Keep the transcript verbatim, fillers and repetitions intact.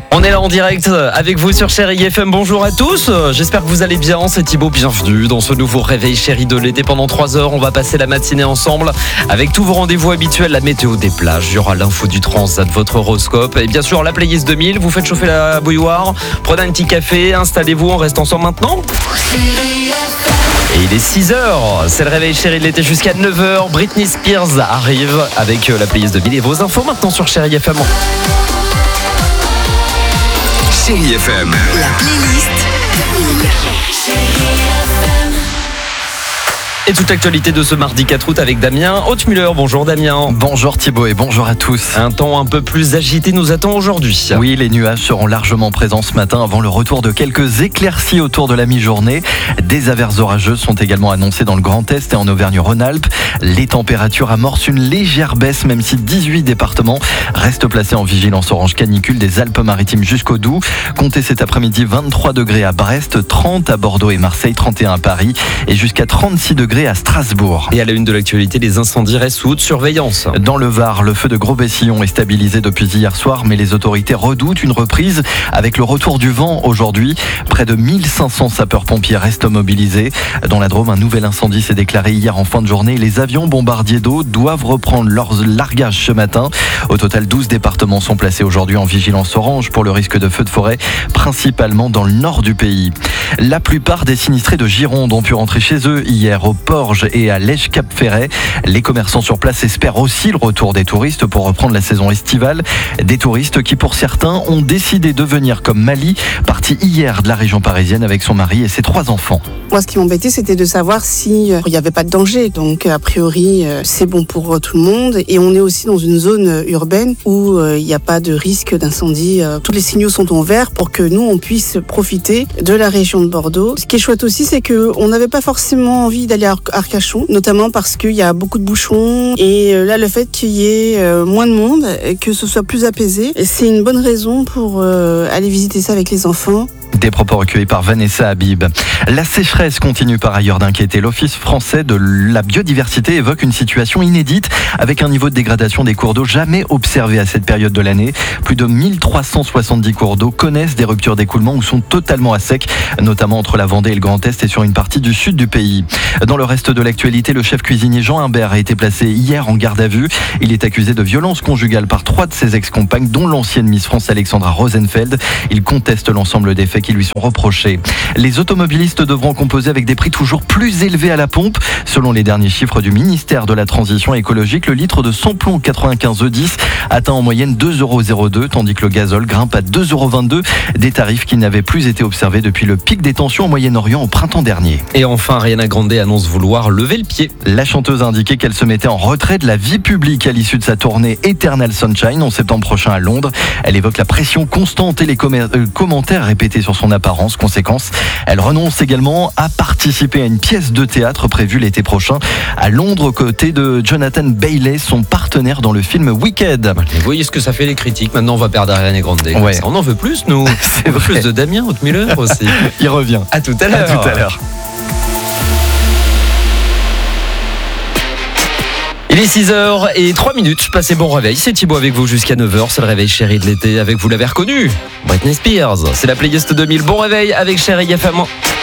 On est là en direct avec vous sur Chérie F M. Bonjour à tous, j'espère que vous allez bien. C'est Thibaut, bienvenue dans ce nouveau réveil Chérie de l'été. Pendant trois heures, on va passer la matinée ensemble avec tous vos rendez-vous habituels, la météo des plages, il y aura l'info du transat, votre horoscope et bien sûr la playlist deux mille. Vous faites chauffer la bouilloire, prenez un petit café, installez-vous, on reste ensemble maintenant. Et il est six heures, c'est le réveil Chérie de l'été jusqu'à neuf heures. Britney Spears arrive avec la playlist deux mille et vos infos maintenant sur Chérie F M. Chérie F M. La playlist Et toute l'actualité de ce mardi quatre août avec Damien Hautmüller. Bonjour Damien. Bonjour Thibaut et bonjour à tous. Un temps un peu plus agité nous attend aujourd'hui. Oui, les nuages seront largement présents ce matin avant le retour de quelques éclaircies autour de la mi-journée. Des averses orageuses sont également annoncées dans le Grand Est et en Auvergne-Rhône-Alpes. Les températures amorcent une légère baisse même si dix-huit départements restent placés en vigilance orange canicule des Alpes-Maritimes jusqu'au Doubs. Comptez cet après-midi vingt-trois degrés à Brest, trente à Bordeaux et Marseille, trente et un à Paris et jusqu'à trente-six degrés à Strasbourg. Et à la une de l'actualité, les incendies restent sous haute surveillance. Dans le Var, le feu de Gros-Bessillon est stabilisé depuis hier soir, mais les autorités redoutent une reprise avec le retour du vent aujourd'hui. Près de mille cinq cents sapeurs-pompiers restent mobilisés. Dans la Drôme, un nouvel incendie s'est déclaré hier en fin de journée. Les avions bombardiers d'eau doivent reprendre leur largage ce matin. Au total, douze départements sont placés aujourd'hui en vigilance orange pour le risque de feux de forêt, principalement dans le nord du pays. La plupart des sinistrés de Gironde ont pu rentrer chez eux hier au Porges et à Lège-Cap-Ferret. Les commerçants sur place espèrent aussi le retour des touristes pour reprendre la saison estivale. Des touristes qui, pour certains, ont décidé de venir comme Mali, partie hier de la région parisienne avec son mari et ses trois enfants. Moi, ce qui m'embêtait, c'était de savoir s'il euh, n'y avait pas de danger. Donc, a priori, euh, c'est bon pour euh, tout le monde. Et on est aussi dans une zone euh, urbaine où euh, il n'y a pas de risque d'incendie. Euh, tous les signaux sont en vert pour que nous, on puisse profiter de la région de Bordeaux. Ce qui est chouette aussi, c'est qu'on n'avait pas forcément envie d'aller à Arcachon, notamment parce qu'il y a beaucoup de bouchons. Et euh, là, le fait qu'il y ait euh, moins de monde, et que ce soit plus apaisé, c'est une bonne raison pour euh, aller visiter ça avec les enfants. Des propos recueillis par Vanessa Habib. La sécheresse continue par ailleurs d'inquiéter. L'Office français de la biodiversité évoque une situation inédite avec un niveau de dégradation des cours d'eau jamais observé à cette période de l'année. Plus de mille trois cent soixante-dix cours d'eau connaissent des ruptures d'écoulement ou sont totalement à sec, notamment entre la Vendée et le Grand Est et sur une partie du sud du pays. Dans le reste de l'actualité, le chef cuisinier Jean Humbert a été placé hier en garde à vue. Il est accusé de violence conjugale par trois de ses ex-compagnes, dont l'ancienne Miss France Alexandra Rosenfeld. Il conteste l'ensemble des faits qui lui sont reprochés. Les automobilistes devront composer avec des prix toujours plus élevés à la pompe. Selon les derniers chiffres du ministère de la Transition écologique, le litre de samplon quatre-vingt-quinze E dix atteint en moyenne deux euros zéro deux, tandis que le gazole grimpe à deux euros vingt-deux, des tarifs qui n'avaient plus été observés depuis le pic des tensions au Moyen-Orient au printemps dernier. Et enfin, Ariana Grande annonce vouloir lever le pied. La chanteuse a indiqué qu'elle se mettait en retrait de la vie publique à l'issue de sa tournée Eternal Sunshine en septembre prochain à Londres. Elle évoque la pression constante et les commer- euh, commentaires répétés sur son apparence. Conséquence, elle renonce également à participer à une pièce de théâtre prévue l'été prochain à Londres aux côtés de Jonathan Bailey, son partenaire dans le film Wicked. Vous voyez ce que ça fait les critiques. Maintenant, on va perdre Ariana Grande. Ouais. Ça, on en veut plus, nous. C'est On veut vrai. plus de Damien Hautmüller aussi. Il revient. À tout à l'heure. À tout à l'heure. Il est six heures et trois minutes, passez bon réveil, c'est Thibaut avec vous jusqu'à neuf heures, c'est le réveil Chérie de l'été avec, vous l'avez reconnu, Britney Spears, c'est la playlist deux mille, bon réveil avec Chérie F M.